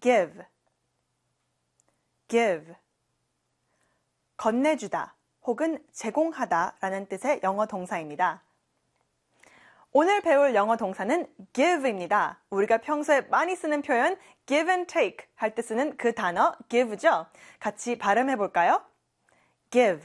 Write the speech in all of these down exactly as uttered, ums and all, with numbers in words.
give, give. 건네주다 혹은 제공하다 라는 뜻의 영어 동사입니다. 오늘 배울 영어 동사는 give입니다. 우리가 평소에 많이 쓰는 표현 give and take 할 때 쓰는 그 단어 give죠. 같이 발음해 볼까요? give,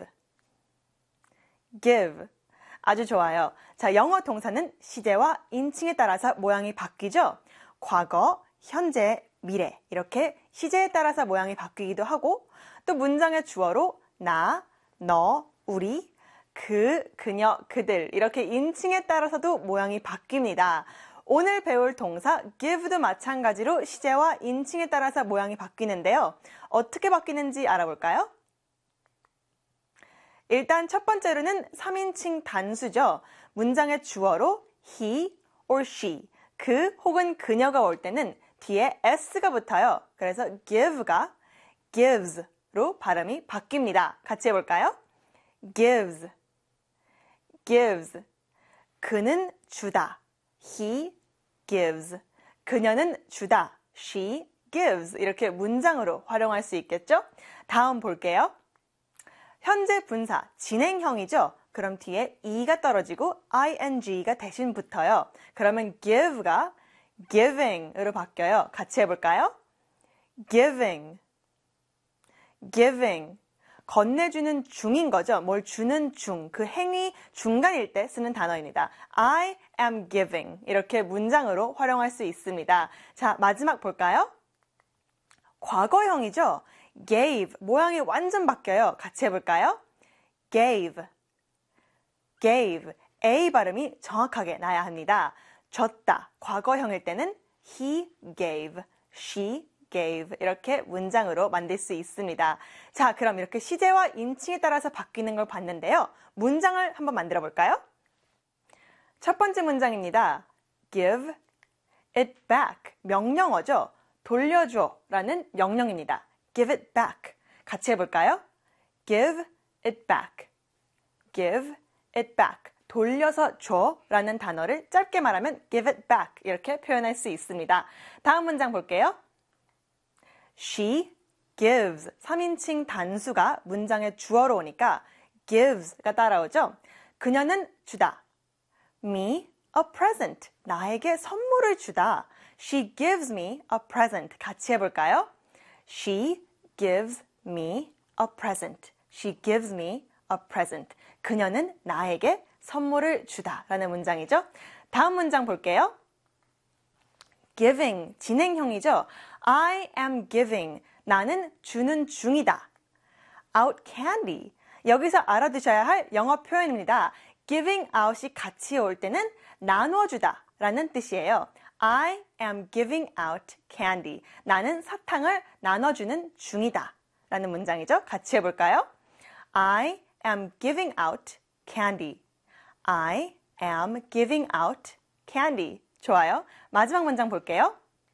give. 아주 좋아요. 자, 영어 동사는 시제와 인칭에 따라서 모양이 바뀌죠. 과거, 현재, 미래 이렇게 시제에 따라서 모양이 바뀌기도 하고 또 문장의 주어로 나, 너, 우리, 그, 그녀, 그들 이렇게 인칭에 따라서도 모양이 바뀝니다. 오늘 배울 동사 give도 마찬가지로 시제와 인칭에 따라서 모양이 바뀌는데요. 어떻게 바뀌는지 알아볼까요? 일단 첫 번째로는 삼인칭 단수죠. 문장의 주어로 he or she, 그 혹은 그녀가 올 때는 뒤에 s가 붙어요. 그래서 give가 gives로 발음이 바뀝니다. 같이 해볼까요? gives, gives. 그는 주다. He gives. 그녀는 주다. She gives. 이렇게 문장으로 활용할 수 있겠죠? 다음 볼게요. 현재 분사, 진행형이죠? 그럼 뒤에 e가 떨어지고 ing가 대신 붙어요. 그러면 give가 giving으로 바뀌어요. 같이 해볼까요? giving, giving. 건네주는 중인 거죠. 뭘 주는 중, 그 행위 중간일 때 쓰는 단어입니다. I am giving. 이렇게 문장으로 활용할 수 있습니다. 자, 마지막 볼까요? 과거형이죠. gave. 모양이 완전 바뀌어요. 같이 해볼까요? gave, gave. A 발음이 정확하게 나야 합니다. 줬다. 과거형일 때는 he gave, she gave 이렇게 문장으로 만들 수 있습니다. 자, 그럼 이렇게 시제와 인칭에 따라서 바뀌는 걸 봤는데요. 문장을 한번 만들어 볼까요? 첫 번째 문장입니다. give it back. 명령어죠. 돌려줘 라는 명령입니다. give it back. 같이 해볼까요? give it back. give it back. 돌려서 줘 라는 단어를 짧게 말하면 give it back 이렇게 표현할 수 있습니다. 다음 문장 볼게요. She gives. 삼인칭 단수가 문장의 주어로 오니까 gives가 따라오죠. 그녀는 주다. Me a present. 나에게 선물을 주다. She gives me a present. 같이 해볼까요? She gives me a present. She gives me a present. 그녀는 나에게 선물을 주다 라는 문장이죠. 다음 문장 볼게요. giving, 진행형이죠. I am giving. 나는 주는 중이다. out candy. 여기서 알아두셔야 할 영어 표현입니다. giving out이 같이 올 때는 나눠주다 라는 뜻이에요. I am giving out candy. 나는 사탕을 나눠주는 중이다 라는 문장이죠. 같이 해볼까요? I am giving out candy. I am giving out candy. 좋아요. 마지막 문장 볼게요.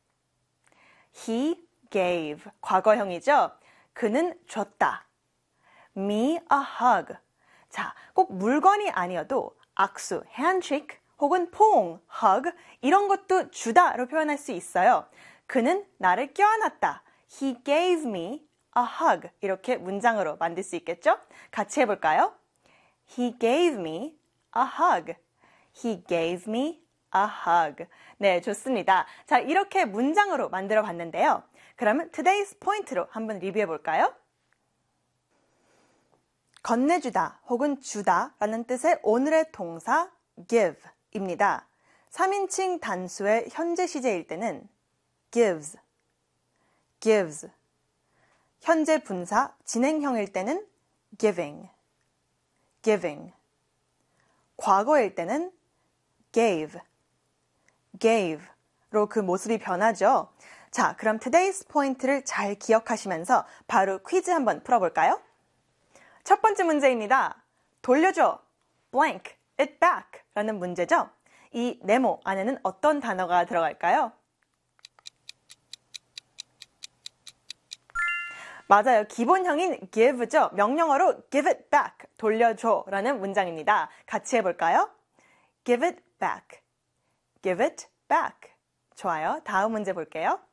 He gave. 과거형이죠. 그는 줬다. Me a hug. 자, 꼭 물건이 아니어도 악수, handshake 혹은 포옹, hug 이런 것도 주다로 표현할 수 있어요. 그는 나를 껴안았다. He gave me a hug. 이렇게 문장으로 만들 수 있겠죠? 같이 해볼까요? He gave me a hug. He gave me a hug. 네, 좋습니다. 자, 이렇게 문장으로 만들어 봤는데요. 그러면 today's point로 한번 리뷰해 볼까요? 건네주다 혹은 주다 라는 뜻의 오늘의 동사 give입니다. 삼인칭 단수의 현재 시제일 때는 gives, gives. 현재 분사 진행형일 때는 giving, giving. 과거일 때는 gave, gave로 그 모습이 변하죠. 자, 그럼 today's point를 잘 기억하시면서 바로 퀴즈 한번 풀어볼까요? 첫 번째 문제입니다. 돌려줘, blank, it back 라는 문제죠. 이 네모 안에는 어떤 단어가 들어갈까요? 맞아요. 기본형인 give죠. 명령어로 give it back, 돌려줘 라는 문장입니다. 같이 해볼까요? give it back, give it back. 좋아요. 다음 문제 볼게요.